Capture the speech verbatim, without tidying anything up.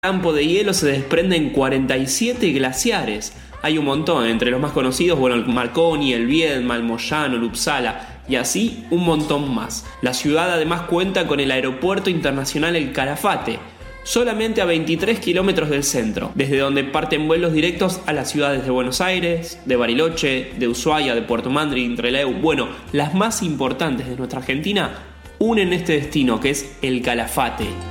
campo de hielo se desprenden cuarenta y siete glaciares. Hay un montón, entre los más conocidos, bueno, el Marconi, el Viedma, el Moyano, el Uppsala y así un montón más. La ciudad además cuenta con el aeropuerto internacional El Calafate, solamente a veintitrés kilómetros del centro, desde donde parten vuelos directos a las ciudades de Buenos Aires, de Bariloche, de Ushuaia, de Puerto Madryn, Trelew. Bueno, las más importantes de nuestra Argentina unen este destino que es El Calafate.